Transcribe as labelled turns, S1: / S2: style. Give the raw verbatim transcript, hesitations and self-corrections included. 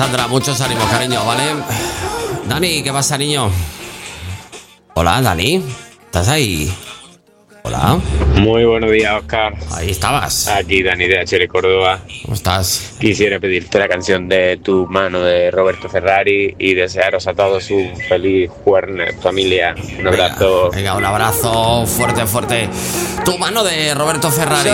S1: Sandra, muchos ánimos, cariño, ¿vale? Dani, ¿qué pasa, niño? Hola, Dani. ¿Estás ahí? Hola.
S2: Muy buenos días, Oscar.
S1: Ahí estabas.
S2: Aquí Dani de H L Córdoba.
S1: ¿Cómo estás?
S2: Quisiera pedirte la canción de Tu mano de Roberto Ferrari y desearos a todos un feliz jueves, familia. Un abrazo.
S1: Venga, venga, un abrazo fuerte, fuerte. Tu mano de Roberto Ferrari.